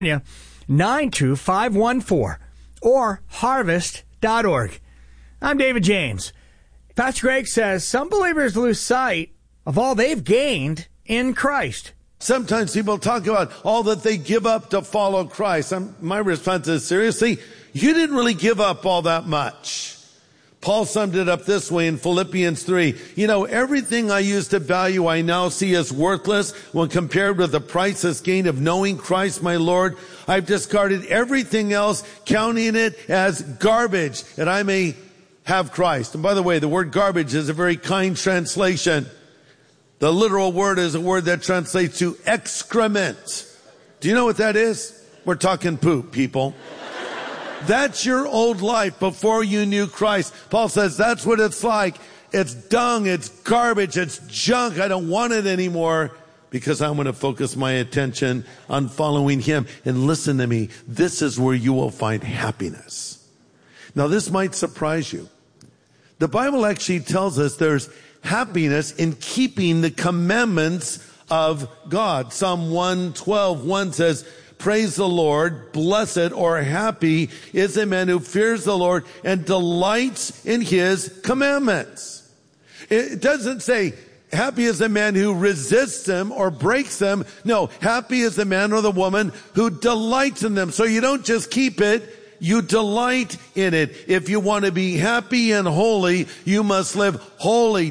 92514 or harvest.org. I'm David James. Pastor Greg says some believers lose sight of all they've gained in Christ. Sometimes people talk about all that they give up to follow Christ. My response is, seriously, you didn't really give up all that much. Paul summed it up this way in Philippians 3. Everything I used to value I now see as worthless when compared with the priceless gain of knowing Christ my Lord. I've discarded everything else, counting it as garbage, that I may have Christ. And by the way, the word garbage is a very kind translation. The literal word is a word that translates to excrement. Do you know what that is? We're talking poop, people. That's your old life before you knew Christ. Paul says that's what it's like. It's dung, it's garbage, it's junk. I don't want it anymore because I'm going to focus my attention on following Him. And listen to me, this is where you will find happiness. Now, this might surprise you. The Bible actually tells us there's happiness in keeping the commandments of God. Psalm 112:1 says, praise the Lord, blessed or happy is a man who fears the Lord and delights in His commandments. It doesn't say happy is a man who resists them or breaks them. No, happy is the man or the woman who delights in them. So you don't just keep it, you delight in it. If you want to be happy and holy, you must live holy,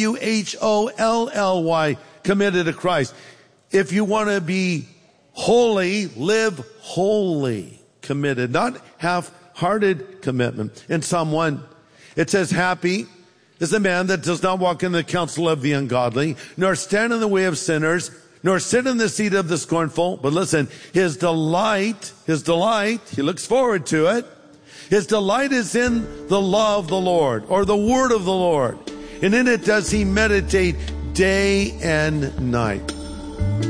W-H-O-L-L-Y, committed to Christ. If you want to be holy, live holy, committed, not half-hearted commitment. In Psalm 1, it says, happy is the man that does not walk in the counsel of the ungodly, nor stand in the way of sinners, nor sit in the seat of the scornful. But listen, his delight, he looks forward to it. His delight is in the law of the Lord, or the word of the Lord. And in it does he meditate day and night.